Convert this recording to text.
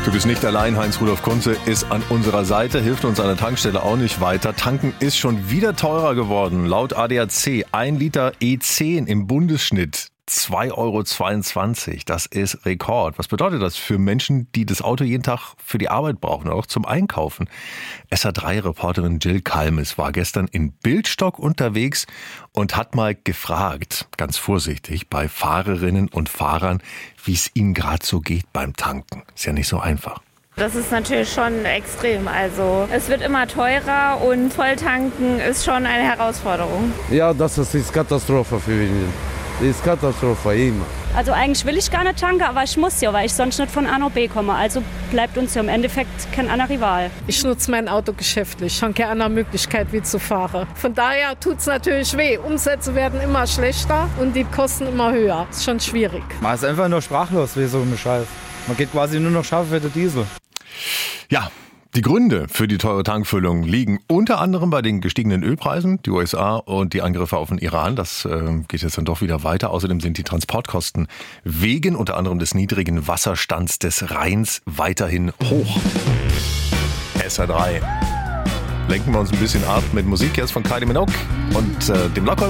Du bist nicht allein, Heinz-Rudolf Kunze ist an unserer Seite, hilft uns an der Tankstelle auch nicht weiter. Tanken ist schon wieder teurer geworden. Laut ADAC 1 Liter E10 im Bundesschnitt 2,22 €. Das ist Rekord. Was bedeutet das für Menschen, die das Auto jeden Tag für die Arbeit brauchen, auch zum Einkaufen? SA3-Reporterin Jill Kalmes war gestern in Bildstock unterwegs und hat mal gefragt, ganz vorsichtig, bei Fahrerinnen und Fahrern, wie es ihnen gerade so geht beim Tanken. Ist ja nicht so einfach. Das ist natürlich schon extrem. Also es wird immer teurer und Volltanken ist schon eine Herausforderung. Ja, das ist Katastrophe für ihn. Das ist Katastrophe immer. Also eigentlich will ich gar nicht tanken, aber ich muss ja, weil ich sonst nicht von A nach B komme. Also bleibt uns ja im Endeffekt kein anderer Rival. Ich nutze mein Auto geschäftlich, schon keine andere Möglichkeit wie zu fahren. Von daher tut es natürlich weh. Umsätze werden immer schlechter und die Kosten immer höher. Ist schon schwierig. Man ist einfach nur sprachlos wie so ein Scheiß. Man geht quasi nur noch scharf für den Diesel. Ja, die Gründe für die teure Tankfüllung liegen unter anderem bei den gestiegenen Ölpreisen, die USA und die Angriffe auf den Iran. Das geht jetzt dann doch wieder weiter. Außerdem sind die Transportkosten wegen unter anderem des niedrigen Wasserstands des Rheins weiterhin hoch. SA3. Lenken wir uns ein bisschen ab mit Musik jetzt von Kylie Minogue und dem Locker.